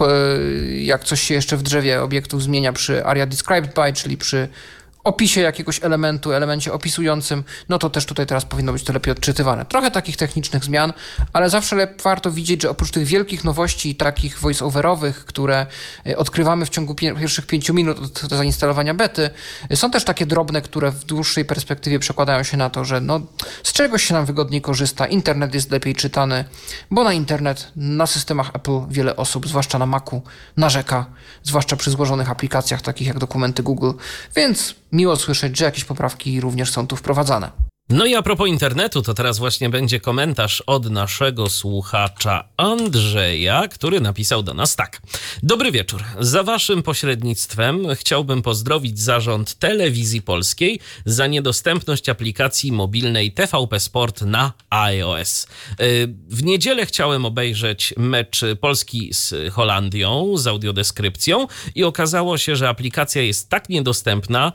jak coś się jeszcze w drzewie obiektów zmienia przy area described by, czyli przy opisie jakiegoś elemencie opisującym, no to też tutaj teraz powinno być to lepiej odczytywane. Trochę takich technicznych zmian, ale zawsze warto widzieć, że oprócz tych wielkich nowości, takich voice-overowych, które odkrywamy w ciągu pierwszych 5 minut od zainstalowania bety, są też takie drobne, które w dłuższej perspektywie przekładają się na to, że no, z czegoś się nam wygodniej korzysta, internet jest lepiej czytany, bo na internet na systemach Apple wiele osób, zwłaszcza na Macu, narzeka, zwłaszcza przy złożonych aplikacjach takich jak dokumenty Google, więc miło słyszeć, że jakieś poprawki również są tu wprowadzane. No i a propos internetu, to teraz właśnie będzie komentarz od naszego słuchacza Andrzeja, który napisał do nas tak. Dobry wieczór. Za waszym pośrednictwem chciałbym pozdrowić zarząd Telewizji Polskiej za niedostępność aplikacji mobilnej TVP Sport na iOS. W niedzielę chciałem obejrzeć mecz Polski z Holandią z audiodeskrypcją i okazało się, że aplikacja jest tak niedostępna,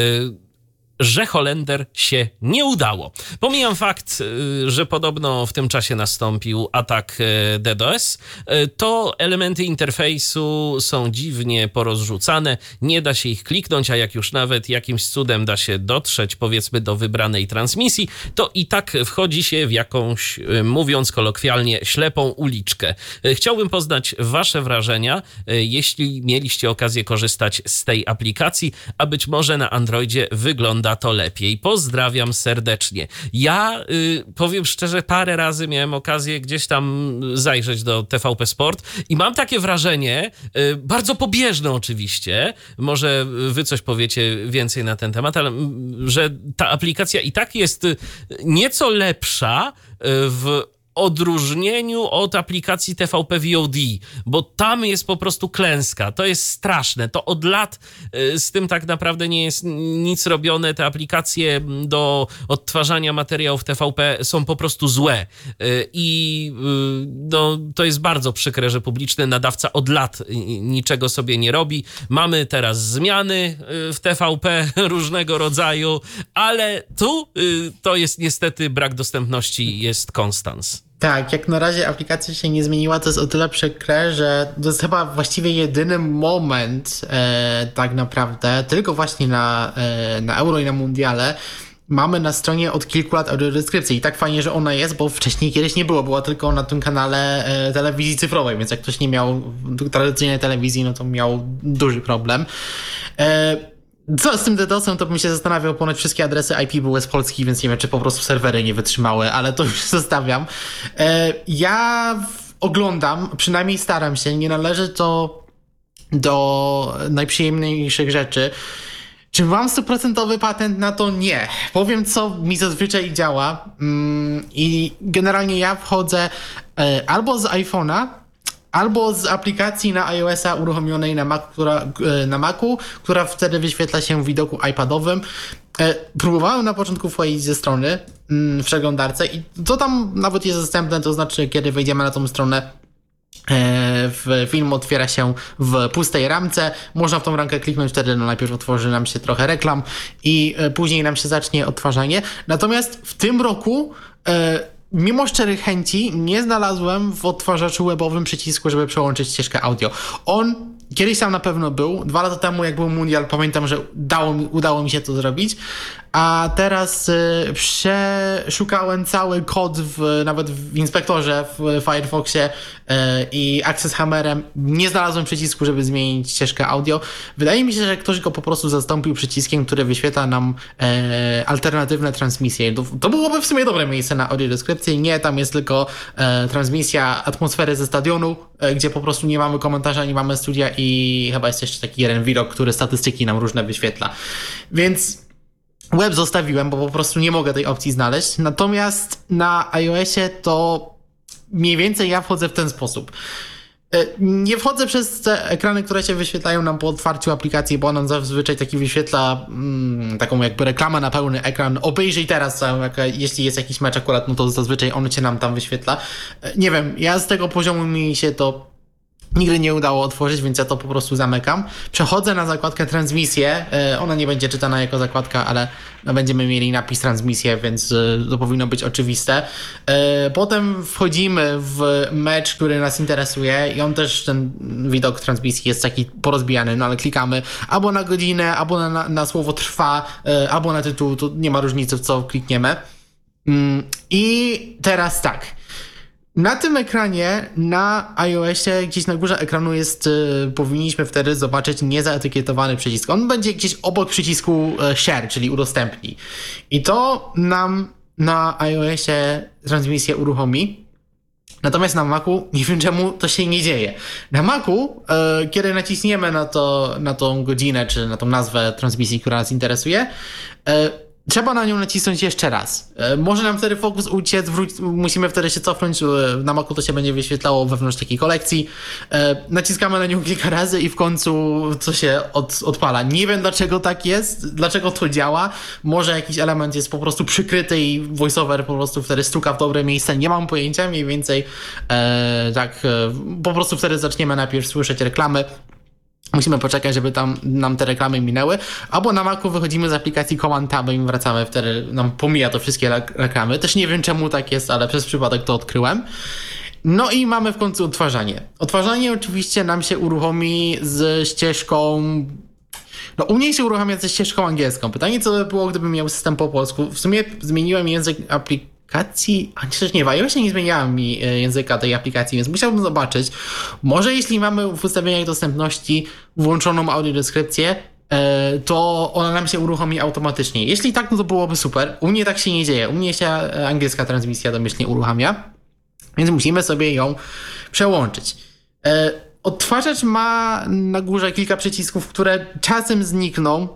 że Holender się nie udało. Pomijam fakt, że podobno w tym czasie nastąpił atak DDoS, to elementy interfejsu są dziwnie porozrzucane, nie da się ich kliknąć, a jak już nawet jakimś cudem da się dotrzeć, powiedzmy, do wybranej transmisji, to i tak wchodzi się w jakąś, mówiąc kolokwialnie, ślepą uliczkę. Chciałbym poznać wasze wrażenia, jeśli mieliście okazję korzystać z tej aplikacji, a być może na Androidzie wygląda to lepiej. Pozdrawiam serdecznie. Ja powiem szczerze, parę razy miałem okazję gdzieś tam zajrzeć do TVP Sport i mam takie wrażenie, bardzo pobieżne oczywiście, może wy coś powiecie więcej na ten temat, ale że ta aplikacja i tak jest nieco lepsza w odróżnieniu od aplikacji TVP VOD, bo tam jest po prostu klęska. To jest straszne. To od lat z tym tak naprawdę nie jest nic robione. Te aplikacje do odtwarzania materiałów TVP są po prostu złe. I no, to jest bardzo przykre, że publiczny nadawca od lat niczego sobie nie robi. Mamy teraz zmiany w TVP różnego rodzaju, ale tu to jest niestety brak dostępności, jest konstans. Tak, jak na razie aplikacja się nie zmieniła, to jest o tyle przykre, że to jest chyba właściwie jedyny moment tak naprawdę, tylko właśnie na Euro i na Mundiale mamy na stronie od kilku lat audiodeskrypcję i tak fajnie, że ona jest, bo wcześniej kiedyś nie było, była tylko na tym kanale telewizji cyfrowej, więc jak ktoś nie miał tradycyjnej telewizji, no to miał duży problem. Co z tym DDoS-em, to bym się zastanawiał, ponoć wszystkie adresy IP były z Polski, więc nie wiem, czy po prostu serwery nie wytrzymały, ale to już zostawiam. Ja oglądam, przynajmniej staram się, nie należy to do najprzyjemniejszych rzeczy. Czy mam 100% patent na to? Nie. Powiem, co mi zazwyczaj działa i generalnie ja wchodzę albo z iPhone'a, albo z aplikacji na iOS-a uruchomionej na Macu, która wtedy wyświetla się w widoku iPadowym. Próbowałem na początku wchodzić ze strony w przeglądarce i to tam nawet jest dostępne, to znaczy kiedy wejdziemy na tą stronę, film otwiera się w pustej ramce, można w tą ramkę kliknąć, wtedy najpierw otworzy nam się trochę reklam i później nam się zacznie odtwarzanie. Natomiast w tym roku mimo szczerych chęci nie znalazłem w odtwarzaczu webowym przycisku, żeby przełączyć ścieżkę audio. On kiedyś tam na pewno był. 2 lata temu, jak był mundial, pamiętam, że udało mi się to zrobić. A teraz przeszukałem cały kod nawet w inspektorze w Firefoxie i Access Hammerem. Nie znalazłem przycisku, żeby zmienić ścieżkę audio. Wydaje mi się, że ktoś go po prostu zastąpił przyciskiem, który wyświetla nam alternatywne transmisje. To byłoby w sumie dobre miejsce na audiodeskrypcję. Nie, tam jest tylko transmisja atmosfery ze stadionu, gdzie po prostu nie mamy komentarza, nie mamy studia i chyba jest jeszcze taki jeden widok, który statystyki nam różne wyświetla. Więc web zostawiłem, bo po prostu nie mogę tej opcji znaleźć. Natomiast na iOSie to mniej więcej ja wchodzę w ten sposób. Nie wchodzę przez te ekrany, które się wyświetlają nam po otwarciu aplikacji, bo ona zazwyczaj taki wyświetla taką jakby reklamę na pełny ekran. Obejrzyj teraz, jeśli jest jakiś mecz akurat, no to zazwyczaj on się nam tam wyświetla. Nie wiem, ja z tego poziomu mi się to nigdy nie udało otworzyć, więc ja to po prostu zamykam. Przechodzę na zakładkę transmisję. Ona nie będzie czytana jako zakładka, ale będziemy mieli napis transmisję, więc to powinno być oczywiste. Potem wchodzimy w mecz, który nas interesuje i on też, ten widok transmisji jest taki porozbijany, no ale klikamy albo na godzinę, albo na słowo trwa, albo na tytuł, to nie ma różnicy, w co klikniemy. I teraz tak. Na tym ekranie, na iOSie, gdzieś na górze ekranu jest, powinniśmy wtedy zobaczyć niezaetykietowany przycisk. On będzie gdzieś obok przycisku share, czyli udostępnij. I to nam na iOSie transmisję uruchomi. Natomiast na Macu nie wiem czemu to się nie dzieje. Na Macu, kiedy naciśniemy na tą godzinę, czy na tą nazwę transmisji, która nas interesuje, trzeba na nią nacisnąć jeszcze raz. Może nam wtedy fokus uciec, musimy wtedy się cofnąć. Na Macu to się będzie wyświetlało wewnątrz takiej kolekcji. Naciskamy na nią kilka razy i w końcu to się odpala. Nie wiem dlaczego tak jest, dlaczego to działa. Może jakiś element jest po prostu przykryty i voiceover po prostu wtedy stuka w dobre miejsce. Nie mam pojęcia, mniej więcej po prostu wtedy zaczniemy najpierw słyszeć reklamy. Musimy poczekać, żeby tam nam te reklamy minęły. Albo na Macu wychodzimy z aplikacji Command Tab i wracamy, wtedy nam pomija to wszystkie reklamy. Też nie wiem czemu tak jest, ale przez przypadek to odkryłem. No i mamy w końcu odtwarzanie. Odtwarzanie oczywiście nam się uruchomi z ścieżką... No u mnie się uruchamia ze ścieżką angielską. Pytanie, co by było, gdybym miał system po polsku. W sumie zmieniłem język aplikacji, a przecież nie, w iOSie nie zmieniałem mi języka tej aplikacji, więc musiałbym zobaczyć. Może jeśli mamy w ustawieniach dostępności włączoną audiodeskrypcję, to ona nam się uruchomi automatycznie. Jeśli tak, no to byłoby super. U mnie tak się nie dzieje. U mnie się angielska transmisja domyślnie uruchamia, więc musimy sobie ją przełączyć. Odtwarzacz ma na górze kilka przycisków, które czasem znikną.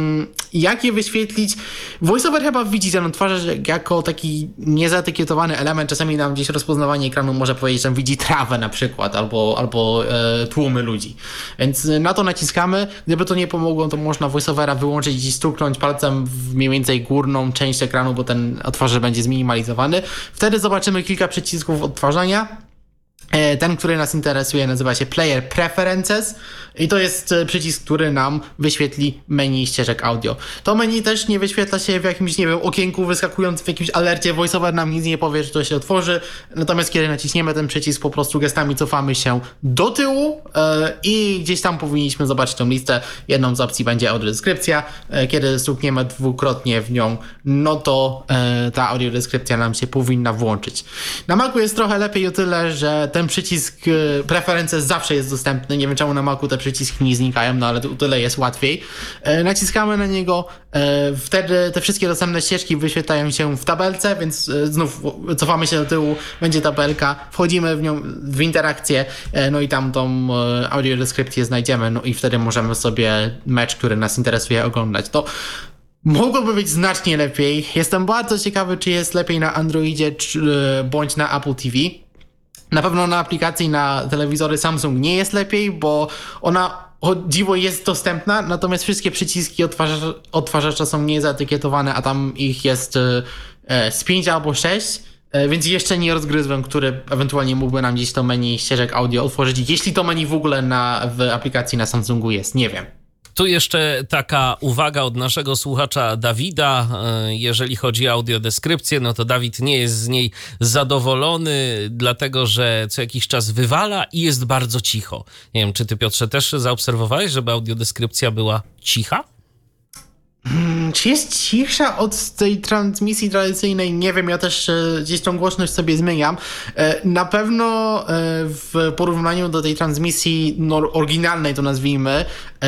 Jak je wyświetlić? VoiceOver chyba widzi ten odtwarzacz jako taki niezaetykietowany element. Czasami nam gdzieś rozpoznawanie ekranu może powiedzieć, że widzi trawę na przykład albo tłumy ludzi. Więc na to naciskamy. Gdyby to nie pomogło, to można VoiceOvera wyłączyć i stuknąć palcem w mniej więcej górną część ekranu, bo ten odtwarzacz będzie zminimalizowany. Wtedy zobaczymy kilka przycisków odtwarzania. Ten, który nas interesuje, nazywa się Player Preferences i to jest przycisk, który nam wyświetli menu ścieżek audio. To menu też nie wyświetla się w jakimś, nie wiem, okienku wyskakującym w jakimś alercie. VoiceOver nam nic nie powie, że to się otworzy. Natomiast kiedy naciśniemy ten przycisk, po prostu gestami cofamy się do tyłu i gdzieś tam powinniśmy zobaczyć tą listę. Jedną z opcji będzie audiodeskrypcja. Kiedy stukniemy dwukrotnie w nią, no to ta audiodeskrypcja nam się powinna włączyć. Na Macu jest trochę lepiej o tyle, że ten przycisk preferencje zawsze jest dostępny. Nie wiem czemu na Macu te przyciski nie znikają, no ale o tyle jest łatwiej. Naciskamy na niego, wtedy te wszystkie dostępne ścieżki wyświetlają się w tabelce, więc znów cofamy się do tyłu, będzie tabelka, wchodzimy w nią, w interakcję, no i tam tą audiodeskrypcję znajdziemy, no i wtedy możemy sobie mecz, który nas interesuje, oglądać. To mogłoby być znacznie lepiej. Jestem bardzo ciekawy, czy jest lepiej na Androidzie bądź na Apple TV. Na pewno na aplikacji na telewizory Samsung nie jest lepiej, bo ona o dziwo jest dostępna, natomiast wszystkie przyciski odtwarzacza są niezaetykietowane, a tam ich jest z 5 albo 6, więc jeszcze nie rozgryzłem, który ewentualnie mógłby nam gdzieś to menu ścieżek audio otworzyć, jeśli to menu w ogóle w aplikacji na Samsungu jest, nie wiem. Tu jeszcze taka uwaga od naszego słuchacza Dawida. Jeżeli chodzi o audiodeskrypcję, no to Dawid nie jest z niej zadowolony, dlatego że co jakiś czas wywala i jest bardzo cicho. Nie wiem, czy ty, Piotrze, też zaobserwowałeś, żeby audiodeskrypcja była cicha? Czy jest cichsza od tej transmisji tradycyjnej? Nie wiem, ja też gdzieś tą głośność sobie zmieniam. Na pewno w porównaniu do tej transmisji oryginalnej, to nazwijmy,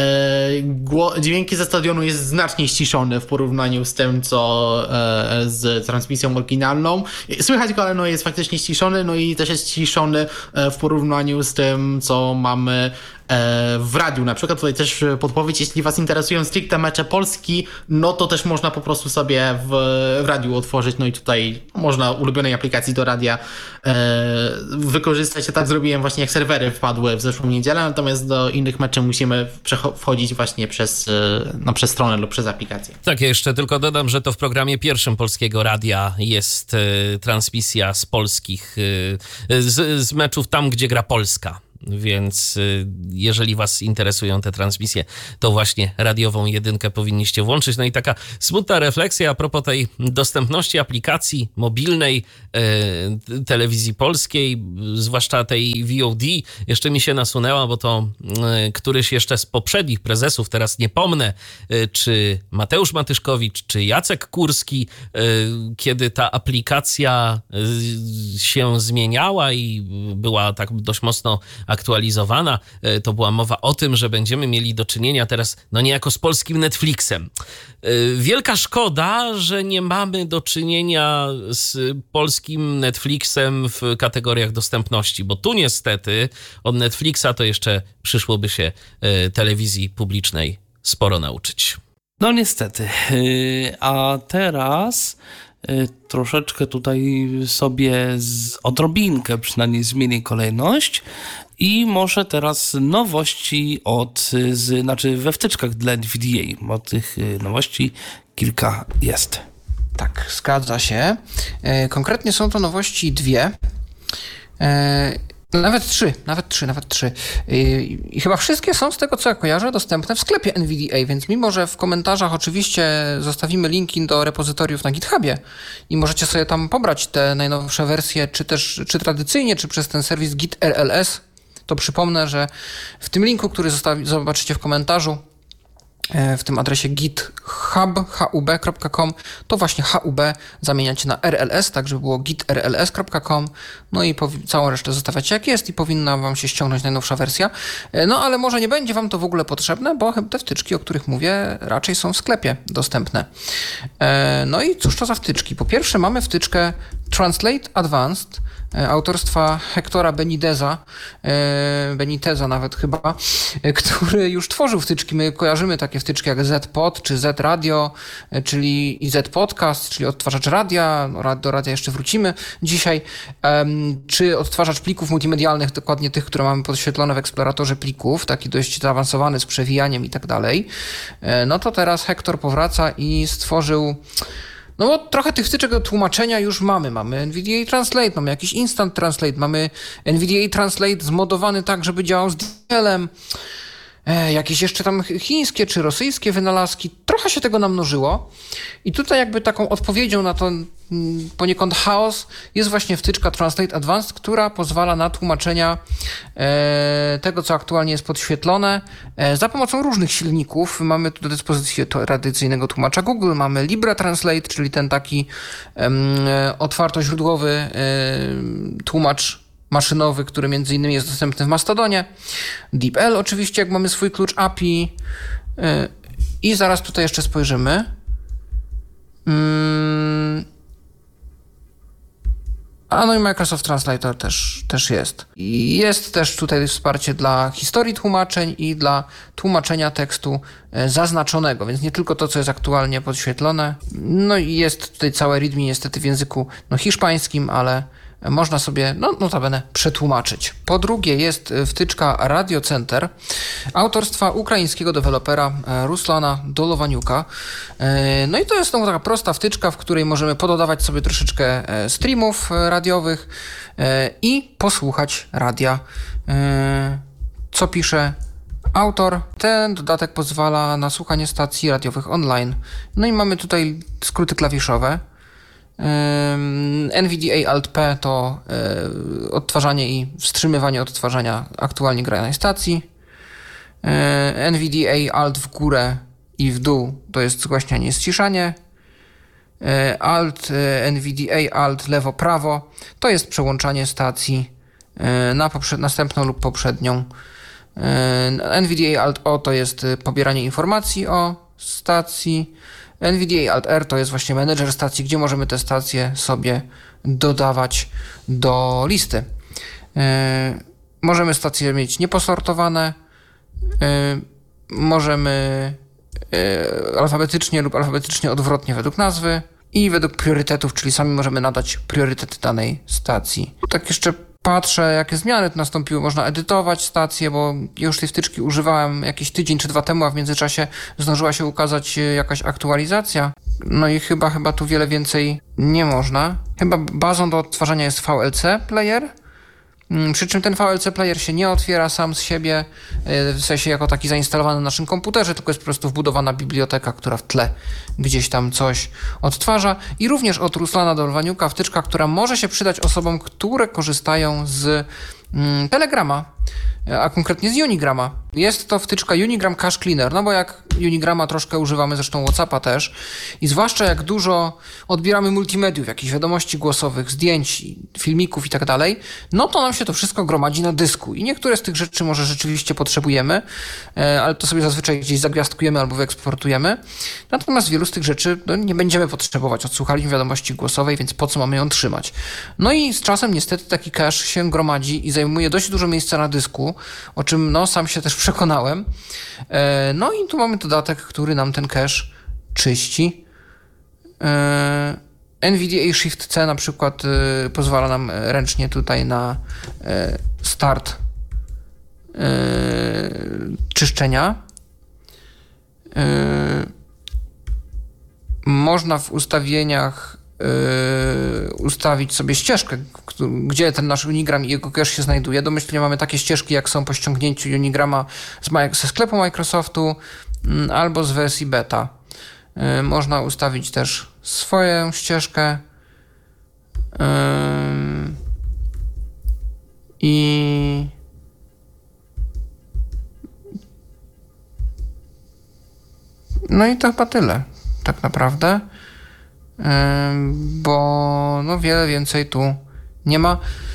dźwięki ze stadionu jest znacznie ściszony w porównaniu z tym, co z transmisją oryginalną. Słychać go, ale no jest faktycznie ściszony, no i też jest ściszony w porównaniu z tym, co mamy w radiu. Na przykład tutaj też podpowiedź, jeśli was interesują stricte mecze Polski, no to też można po prostu sobie w radiu otworzyć, no i tutaj można ulubionej aplikacji do radia wykorzystać. Ja tak zrobiłem właśnie, jak serwery wpadły w zeszłą niedzielę, natomiast do innych meczy musimy wchodzić właśnie przez stronę lub przez aplikację. Tak, ja jeszcze tylko dodam, że to w programie pierwszym Polskiego Radia jest transmisja z polskich, z meczów tam, gdzie gra Polska. więc jeżeli was interesują te transmisje, to właśnie radiową jedynkę powinniście włączyć. No i taka smutna refleksja a propos tej dostępności aplikacji mobilnej telewizji polskiej, zwłaszcza tej VOD, jeszcze mi się nasunęła, bo to któryś jeszcze z poprzednich prezesów, teraz nie pomnę, czy Mateusz Matyszkowicz, czy Jacek Kurski, kiedy ta aplikacja się zmieniała i była tak dość mocno aktualizowana, to była mowa o tym, że będziemy mieli do czynienia teraz niejako z polskim Netflixem. Wielka szkoda, że nie mamy do czynienia z polskim Netflixem w kategoriach dostępności, bo tu niestety od Netflixa to jeszcze przyszłoby się telewizji publicznej sporo nauczyć. No niestety. A teraz troszeczkę tutaj sobie odrobinkę przynajmniej zmienię kolejność i może teraz nowości we wtyczkach dla NVDA, bo tych nowości kilka jest. Tak, zgadza się. Konkretnie są to nowości dwie. Nawet trzy. I chyba wszystkie są, z tego co ja kojarzę, dostępne w sklepie NVDA, więc mimo, że w komentarzach oczywiście zostawimy linki do repozytoriów na GitHubie i możecie sobie tam pobrać te najnowsze wersje, czy tradycyjnie, czy przez ten serwis Git RLS, to przypomnę, że w tym linku, który zobaczycie w komentarzu, w tym adresie github.com, to właśnie HUB zamieniacie na RLS, tak żeby było gitrls.com, no i całą resztę zostawiacie jak jest i powinna wam się ściągnąć najnowsza wersja. No ale może nie będzie wam to w ogóle potrzebne, bo te wtyczki, o których mówię, raczej są w sklepie dostępne. No i cóż to za wtyczki? Po pierwsze mamy wtyczkę Translate Advanced autorstwa Hectora Beniteza nawet chyba, który już tworzył wtyczki. My kojarzymy takie wtyczki jak Z-Pod czy Z-Radio, czyli i Z-Podcast, czyli odtwarzacz radia, do radia jeszcze wrócimy dzisiaj, czy odtwarzacz plików multimedialnych, dokładnie tych, które mamy podświetlone w eksploratorze plików, taki dość zaawansowany z przewijaniem i tak dalej. No to teraz Hector powraca i stworzył. No bo trochę tych wtyczek do tłumaczenia już mamy. Mamy NVDA Translate, mamy jakiś Instant Translate, mamy NVDA Translate zmodowany tak, żeby działał z DL-em. Jakieś jeszcze tam chińskie czy rosyjskie wynalazki. Trochę się tego namnożyło. I tutaj jakby taką odpowiedzią na to poniekąd chaos jest właśnie wtyczka Translate Advanced, która pozwala na tłumaczenia tego, co aktualnie jest podświetlone za pomocą różnych silników. Mamy tu do dyspozycji tradycyjnego tłumacza Google, mamy Libre Translate, czyli ten taki otwartoźródłowy tłumacz maszynowy, który między innymi jest dostępny w Mastodonie. DeepL oczywiście, jak mamy swój klucz API. I zaraz tutaj jeszcze spojrzymy. No i Microsoft Translator też jest. I jest też tutaj wsparcie dla historii tłumaczeń i dla tłumaczenia tekstu zaznaczonego, więc nie tylko to, co jest aktualnie podświetlone. No i jest tutaj całe readme niestety w języku hiszpańskim, ale można sobie, notabene, przetłumaczyć. Po drugie jest wtyczka Radio Center autorstwa ukraińskiego dewelopera Ruslana Dolowaniuka. No i to jest taka prosta wtyczka, w której możemy pododawać sobie troszeczkę streamów radiowych i posłuchać radia, co pisze autor. Ten dodatek pozwala na słuchanie stacji radiowych online. No i mamy tutaj skróty klawiszowe. NVDA Alt-P to odtwarzanie i wstrzymywanie odtwarzania aktualnie granej stacji. NVDA Alt w górę i w dół to jest zgłaśnianie i ściszanie. NVDA Alt lewo-prawo to jest przełączanie stacji na następną lub poprzednią. NVDA Alt O to jest pobieranie informacji o stacji. NVDA Alt-R to jest właśnie menedżer stacji, gdzie możemy te stacje sobie dodawać do listy. Możemy stacje mieć nieposortowane, możemy alfabetycznie lub alfabetycznie odwrotnie według nazwy i według priorytetów, czyli sami możemy nadać priorytet danej stacji. Tak jeszcze patrzę, jakie zmiany tu nastąpiły. Można edytować stacje, bo już tej wtyczki używałem jakiś tydzień czy dwa temu, a w międzyczasie zdążyła się ukazać jakaś aktualizacja. No i chyba tu wiele więcej nie można. Chyba bazą do odtwarzania jest VLC Player. Przy czym ten VLC player się nie otwiera sam z siebie, w sensie jako taki zainstalowany na naszym komputerze, tylko jest po prostu wbudowana biblioteka, która w tle gdzieś tam coś odtwarza. I również od Ruslana Dolwaniuka wtyczka, która może się przydać osobom, które korzystają z Telegrama, a konkretnie z Unigrama. Jest to wtyczka Unigram Cache Cleaner, no bo jak Unigrama troszkę używamy, zresztą WhatsAppa też, i zwłaszcza jak dużo odbieramy multimediów, jakichś wiadomości głosowych, zdjęć, filmików i tak dalej, no to nam się to wszystko gromadzi na dysku i niektóre z tych rzeczy może rzeczywiście potrzebujemy, ale to sobie zazwyczaj gdzieś zagwiazdkujemy albo wyeksportujemy. Natomiast wielu z tych rzeczy nie będziemy potrzebować. Odsłuchaliśmy wiadomości głosowej, więc po co mamy ją trzymać? No i z czasem niestety taki cache się gromadzi i zajmuje dość dużo miejsca na dysku, o czym sam się też przekonałem. No i tu mamy dodatek, który nam ten cache czyści. NVDA Shift C na przykład pozwala nam ręcznie tutaj na start czyszczenia. Można w ustawieniach ustawić sobie ścieżkę, gdzie ten nasz Unigram i jego cache się znajduje. Domyślnie mamy takie ścieżki, jak są po ściągnięciu Unigrama ze sklepu Microsoftu albo z wersji beta. Można ustawić też swoją ścieżkę i no i to chyba tyle tak naprawdę, bo wiele więcej tu nie ma.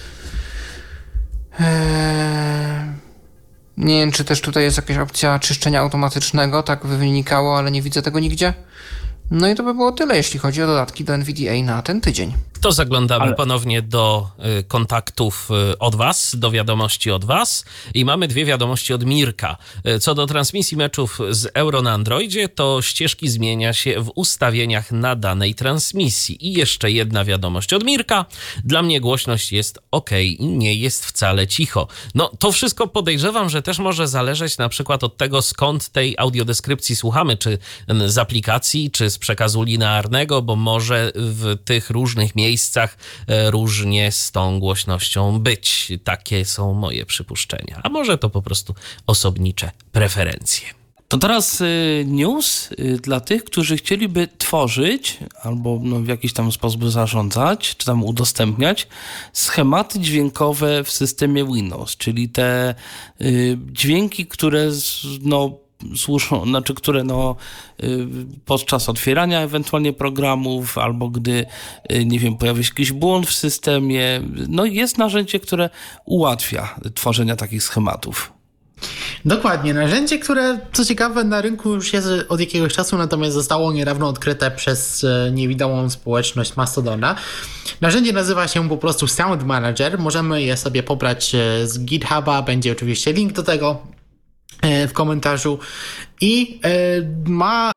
Nie wiem, czy też tutaj jest jakaś opcja czyszczenia automatycznego, tak by wynikało, ale nie widzę tego nigdzie. No i to by było tyle, jeśli chodzi o dodatki do NVDA na ten tydzień. To zaglądamy ponownie do kontaktów od was, do wiadomości od was i mamy 2 wiadomości od Mirka. Co do transmisji meczów z Euro na Androidzie, to ścieżki zmienia się w ustawieniach na danej transmisji. I jeszcze jedna wiadomość od Mirka. Dla mnie głośność jest ok i nie jest wcale cicho. No to wszystko podejrzewam, że też może zależeć na przykład od tego, skąd tej audiodeskrypcji słuchamy, czy z aplikacji, czy z przekazu linearnego, bo może w tych różnych miejscach różnie z tą głośnością być. Takie są moje przypuszczenia. A może to po prostu osobnicze preferencje. To teraz news dla tych, którzy chcieliby tworzyć albo w jakiś tam sposób zarządzać, czy tam udostępniać schematy dźwiękowe w systemie Windows, czyli te dźwięki, które które podczas otwierania ewentualnie programów, albo gdy, nie wiem, pojawia się jakiś błąd w systemie, jest narzędzie, które ułatwia tworzenie takich schematów. Dokładnie, narzędzie, które co ciekawe na rynku już jest od jakiegoś czasu, natomiast zostało niedawno odkryte przez niewidomą społeczność Mastodona. Narzędzie nazywa się po prostu Sound Manager, możemy je sobie pobrać z GitHuba, będzie oczywiście link do tego w komentarzu i ma